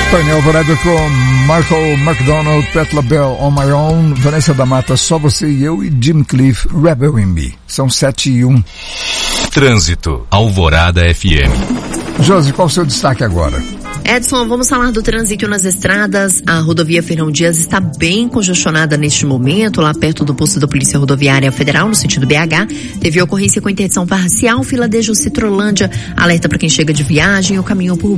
Tony Alvarado com Michael McDonald, Pat LaBelle, On My Own, Vanessa da Mata, Só Você e Eu e Jim Cliff, Rebel in Me. São 7:01. Trânsito, Alvorada FM. Josi, qual o seu destaque agora? Edson, vamos falar do trânsito nas estradas. A rodovia Fernão Dias está bem congestionada neste momento, lá perto do posto da Polícia Rodoviária Federal, no sentido BH. Teve ocorrência com interdição parcial, fila desde o Citrolândia. Alerta para quem chega de viagem ou caminhou por